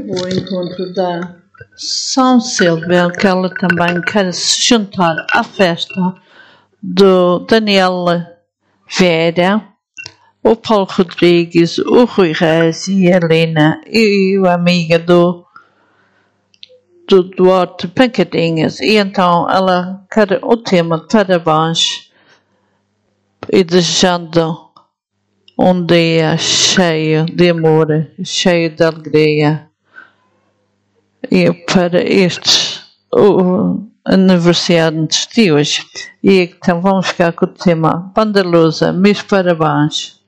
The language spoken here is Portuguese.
vou ao encontro da São Silvia, que ela também quer se juntar à festa do Daniel Vieira, o Paulo Rodrigues, o Rui Reis e a Helena e a amiga do Duarte Pancadinhas. E então ela quer o tema de parabéns e desejando um dia cheio de amor, cheio de alegria. E para estes aniversariantes de hoje. E então vamos ficar com o tema Banda Lusa, meus parabéns.